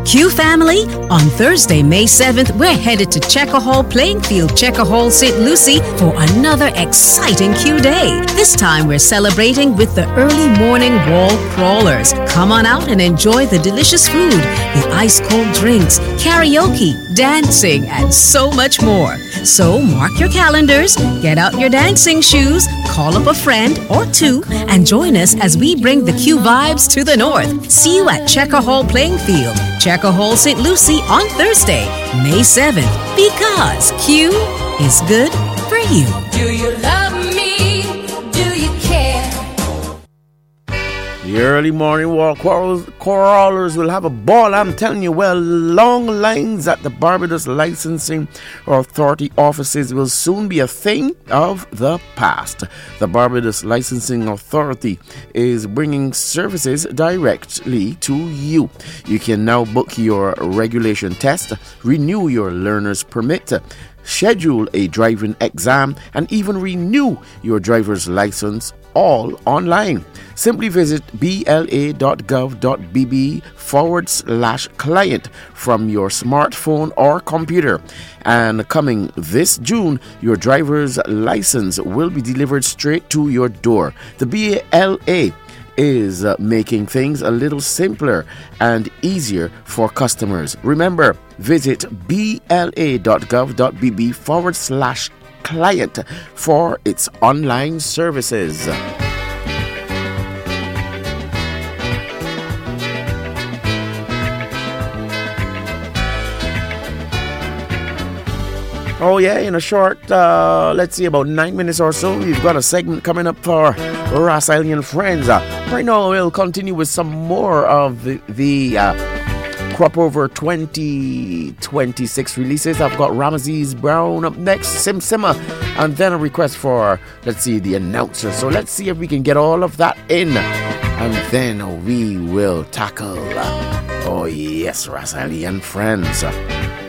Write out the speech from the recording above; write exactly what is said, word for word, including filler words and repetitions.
Q family, on Thursday, May seventh, we're headed to Checker Hall Playing Field, Checker Hall, Saint Lucie for another exciting Q day. This time we're celebrating with the early morning wall crawlers. Come on out and enjoy the delicious food, the ice-cold drinks, karaoke, dancing, and so much more. So mark your calendars, get out your dancing shoes, call up a friend or two, and join us as we bring the Q vibes to the north. See you at Checker Hall Playing Field, Checker Hall, Saint Lucie on Thursday, May seventh, because Q is good for you. Do you love me? Do you care? The early morning walk crawlers will have a ball, I'm telling you. Well, long lines at the Barbados Licensing Authority offices will soon be a thing of the past. The Barbados Licensing Authority is bringing services directly to you. You can now book your regulation test, renew your learner's permit, schedule a driving exam, and even renew your driver's license all online. Simply visit bla.gov.bb forward slash client from your smartphone or computer. And coming this June, your driver's license will be delivered straight to your door. The B L A is uh, making things a little simpler and easier for customers. Remember, visit bla.gov.bb forward slash client for its online services. Oh yeah, in a short, uh, let's see, about nine minutes or so, we've got a segment coming up for Ras Alien Friends. Uh, right now, we'll continue with some more of the, the uh, Crop Over twenty twenty-six releases. I've got Ramesses Brown up next, Sim Simma, and then a request for, let's see, the announcer. So let's see if we can get all of that in, and then we will tackle, uh, oh yes, Ras Alien Friends.